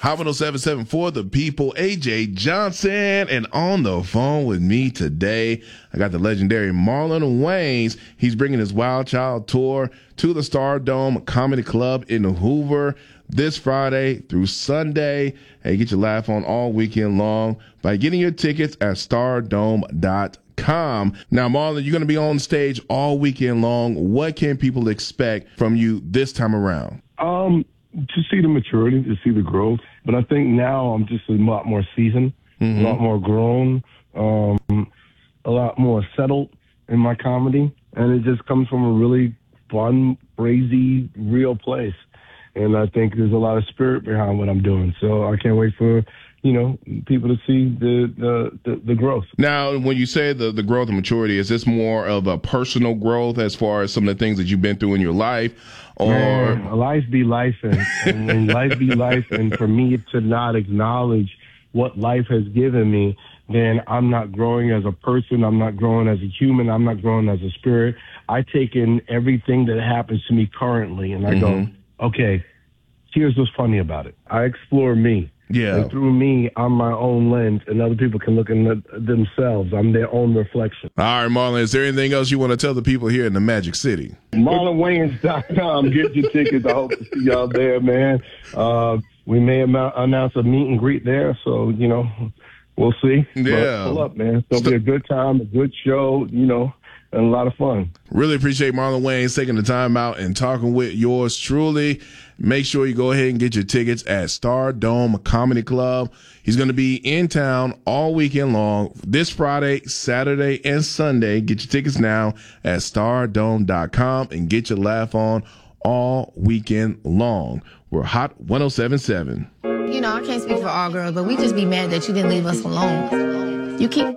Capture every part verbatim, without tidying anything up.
Hot one oh seven point seven for the people, A J Johnson. And on the phone with me today, I got the legendary Marlon Wayans. He's bringing his Wild Child tour to the Stardome Comedy Club in Hoover this Friday through Sunday. Hey, get your laugh on all weekend long by getting your tickets at stardome dot com. Now, Marlon, you're going to be on stage all weekend long. What can people expect from you this time around? Um, to see the maturity, to see the growth. But I think now I'm just a lot more seasoned, mm-hmm. a lot more grown, um, a lot more settled in my comedy. And it just comes from a really fun, crazy, real place. And I think there's a lot of spirit behind what I'm doing. So I can't wait for, you know, people to see the the, the, the growth. Now, when you say the, the growth and maturity, is this more of a personal growth as far as some of the things that you've been through in your life? Or Man, life be life, and, and, and life be life. And for me to not acknowledge what life has given me, then I'm not growing as a person. I'm not growing as a human. I'm not growing as a spirit. I take in everything that happens to me currently, and I mm-hmm. go, okay, here's what's funny about it. I explore me. Yeah. And through me, I'm my own lens, and other people can look at themselves. I'm their own reflection. All right, Marlon, is there anything else you want to tell the people here in the Magic City? Marlon Wayans dot com. Get your tickets. I hope to see y'all there, man. Uh, we may am- announce a meet and greet there, so, you know, we'll see. Yeah. But pull up, man. It's going to be a good time, a good show, you know, and a lot of fun. Really appreciate Marlon Wayans taking the time out and talking with yours truly. Make sure you go ahead and get your tickets at Stardome Comedy Club. He's going to be in town all weekend long, this Friday, Saturday, and Sunday. Get your tickets now at stardome dot com and get your laugh on all weekend long. We're Hot one oh seven point seven. You know, I can't speak for all girls, but we just be mad that you didn't leave us alone. You keep...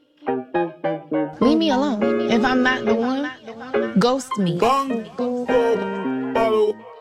Leave me alone. If I'm not the one, ghost me.